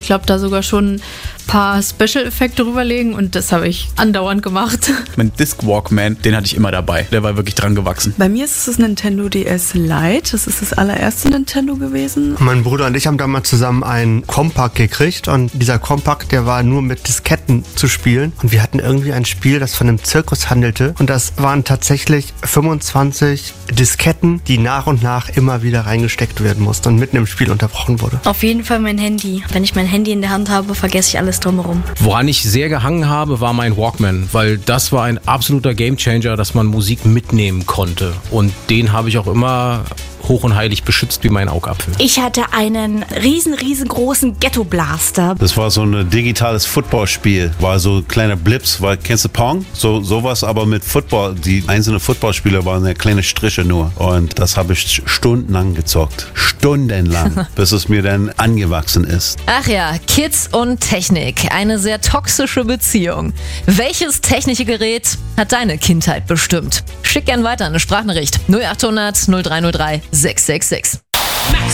glaube, da sogar schon ein paar Special-Effekte rüberlegen und das habe ich andauernd gemacht. Mein Disc Walkman, den hatte ich immer dabei. Der war wirklich dran gewachsen. Bei mir ist es das Nintendo DS Lite. Das ist das allererste Nintendo gewesen. Mein Bruder und ich haben damals zusammen einen Compact gekriegt und dieser Compact, der war nur mit Disketten zu spielen und wir hatten irgendwie ein Spiel, das von einem Zirkus handelte und das waren tatsächlich 25 Disketten, die nach und nach immer wieder reingesteckt werden mussten und mitten im Spiel unterbrochen wurde. Auf jeden Fall mein Handy. Wenn ich mein Handy in der Hand habe, vergesse ich alles drumherum. Woran ich sehr gehangen habe, war mein Walkman, weil das war ein absoluter Gamechanger, dass man Musik mitnehmen konnte. Und den habe ich auch immer hoch und heilig beschützt wie mein Augapfel. Ich hatte einen riesengroßen Ghetto-Blaster. Das war so ein digitales Footballspiel. War so kleine Blips, kennst du Pong? Sowas, aber mit Football. Die einzelnen Footballspieler waren ja kleine Striche nur. Und das habe ich stundenlang gezockt. Stundenlang, bis es mir dann angewachsen ist. Ach ja, Kids und Technik. Eine sehr toxische Beziehung. Welches technische Gerät hat deine Kindheit bestimmt? Schick gern weiter eine Sprachnachricht. 0800 0303 666.